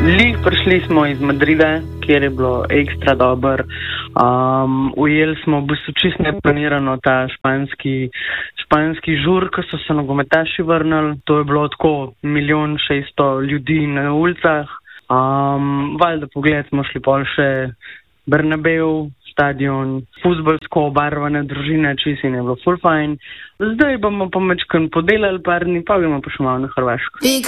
Prišli smo iz Madrida, kjer je bilo ekstra dober. Ujeli smo v bistvu čisto neplanirano ta španski žur, ko so se nogometaši vrnili. To je bilo tako 1.600.000 ljudi na ulicah. Valjda pogled smo šli pol še Bernabeu, stadion, fuzbolsko obarvane družine, čisto in je bilo full fine. Zdaj bomo pa mečkan podelali par dni, pa gremo pa še malo na Hrvaško.